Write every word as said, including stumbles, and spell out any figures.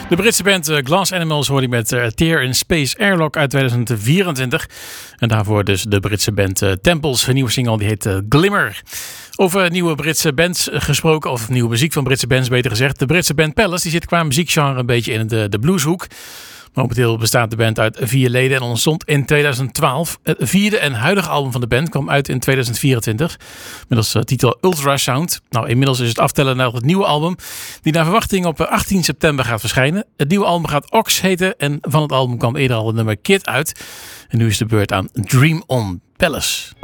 De Britse band uh, Glass Animals hoorde je met uh, Tear in Space Airlock uit tweeduizend vierentwintig. En daarvoor dus de Britse band uh, Temples. Een nieuwe single die heet uh, Glimmer. Over nieuwe Britse bands gesproken, of nieuwe muziek van Britse bands beter gezegd. De Britse band Palace die zit qua muziekgenre een beetje in de, de blueshoek. Momenteel bestaat de band uit vier leden en ontstond in tweeduizend twaalf. Het vierde en huidige album van de band kwam uit in tweeduizend vierentwintig. Met als titel Ultrasound. Nou, inmiddels is het aftellen naar het nieuwe album. Die naar verwachting op achttien september gaat verschijnen. Het nieuwe album gaat Ox heten. En van het album kwam eerder al het nummer Kid uit. En nu is de beurt aan Dream On, Palace.